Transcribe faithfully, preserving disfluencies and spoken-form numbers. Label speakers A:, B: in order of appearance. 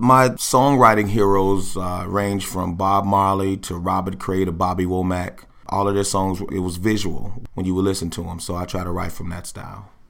A: My songwriting heroes uh, range from Bob Marley to Robert Cray to Bobby Womack. All of their songs, it was visual when you would listen to them, so I try to write from that style.